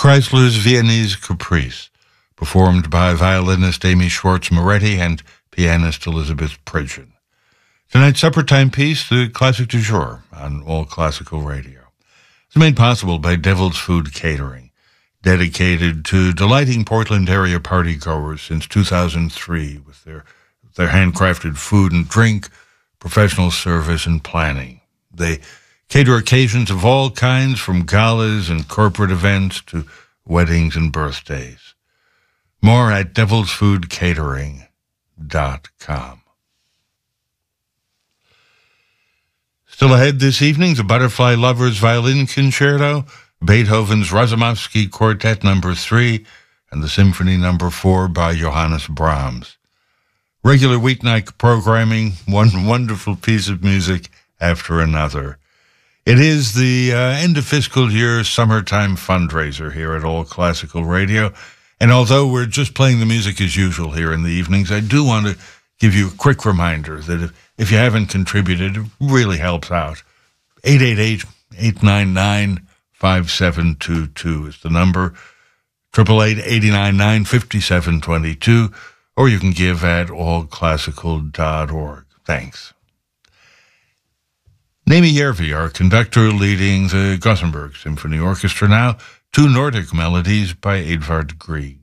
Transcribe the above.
Chrysler's Viennese Caprice, performed by violinist Amy Schwartz-Moretti and pianist Elizabeth Pridgeon. Tonight's supper-time piece, the classic du jour on All Classical Radio. It's made possible by Devil's Food Catering, dedicated to delighting Portland area partygoers since 2003 with their handcrafted food and drink, professional service, and planning. They cater occasions of all kinds, from galas and corporate events to weddings and birthdays. More at devilsfoodcatering.com. Still ahead this evening, the Butterfly Lovers Violin Concerto, Beethoven's Razumovsky Quartet No. 3, and the Symphony No. 4 by Johannes Brahms. Regular weeknight programming, one wonderful piece of music after another. It is the end of fiscal year summertime fundraiser here at All Classical Radio. And although we're just playing the music as usual here in the evenings, I do want to give you a quick reminder that if you haven't contributed, it really helps out. 888-899-5722 is the number. 888-899-5722. Or you can give at allclassical.org. Thanks. Nemi Järvi, our conductor, leading the Gothenburg Symphony Orchestra now, two Nordic melodies by Edvard Grieg.